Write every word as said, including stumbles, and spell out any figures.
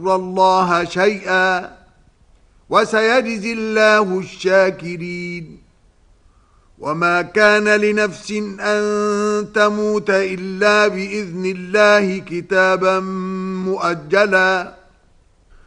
يضر الله شيئا وسيجزي الله الشاكرين. وما كان لنفس أن تموت إلا بإذن الله كتابا مؤجلا